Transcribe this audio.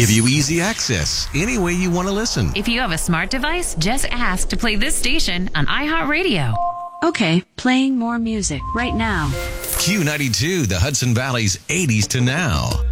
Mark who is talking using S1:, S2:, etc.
S1: give you easy access any way you want to listen.
S2: If you have a smart device, just ask to play this station on iHeartRadio.
S3: Okay, playing more music right now.
S1: Q92, the Hudson Valley's 80s to now.